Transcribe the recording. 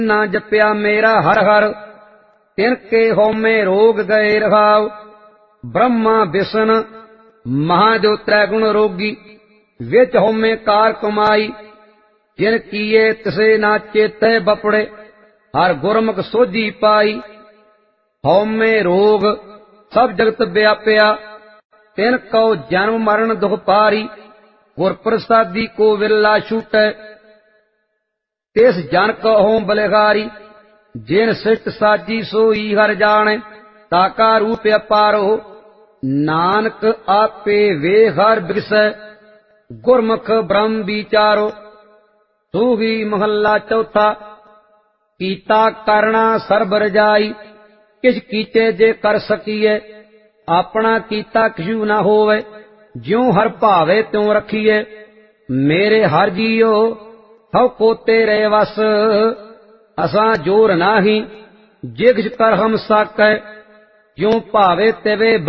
ना जप्या मेरा हर हर, तिनके होमे रोग गए रहाव। ब्रह्मा विष्णु महादेव त्रैगुण रोगी, विच होमे कार कमाई। जिन किए तिसे ना चेते बपड़े, हर गुरमुख सोझी पाई। होमे रोग सब जगत व्याप्या, तिन को जन्म मरण दुख पारी। गुर प्रसादी को विरला छूटै, तिस जन कहो बलिहारी। जिन सिष्ट साजी सोई हर जाने, ताका रूप अपारो। नानक आपे वे हर बिगसै, गुरमुख ब्रह्म विचारो। सूही महला चौथा। कीता करना सर्ब रजाई, किछ कीचे जे कर सकीए। अपना कीता किछू न होवे, ज्यों हर भावे त्यों रखीए। मेरे हर जीओ हव को तेरे वस, असां जोर नाही जे किछ कर हम साकै। ज्यों भावे तिवे